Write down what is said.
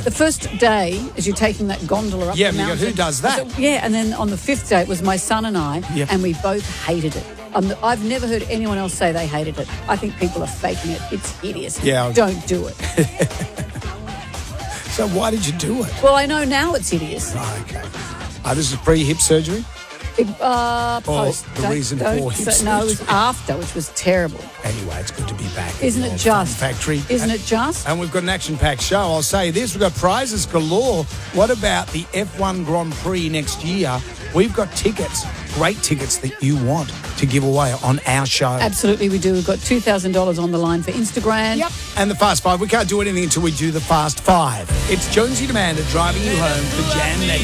The first day, as you're taking that gondola up Yeah, the but you go, mountain. who does that? I thought, yeah, and then on the fifth day, it was my son and I, Yeah. and we both hated it. I've never heard anyone else say they hated it. I think people are faking it. It's hideous. Yeah. Don't do it. So why did you do it? Well, I know now it's hideous. Oh, okay. This is pre-hip surgery? Post. the reason for hip No, it was surgery. after, which was terrible. Anyway, it's good to be back. Isn't at it the just? Fun Factory. Isn't it just? And we've got an action-packed show. I'll say this, we've got prizes galore. What about the F1 Grand Prix next year? We've got tickets, great tickets that you want to give away on our show. Absolutely, we do. We've got $2,000 on the line for Instagram. Yep. And the Fast Five. We can't do anything until we do the Fast Five. It's Jonesy and Amanda driving you home for Jan Nation.